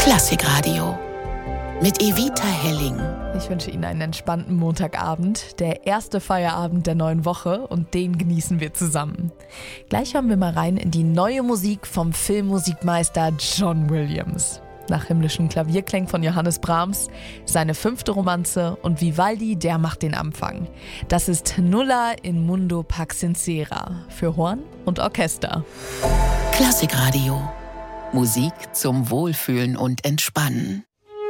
Klassikradio mit Evita Helling. Ich wünsche Ihnen einen entspannten Montagabend, der erste Feierabend der neuen Woche, und den genießen wir zusammen. Gleich hören wir mal rein in die neue Musik vom Filmmusikmeister John Williams. Nach himmlischen Klavierklängen von Johannes Brahms, seine 5. Romanze und Vivaldi, der macht den Anfang. Das ist Nulla in Mundo Pax Sincera für Horn und Orchester. Klassikradio. Musik zum Wohlfühlen und Entspannen.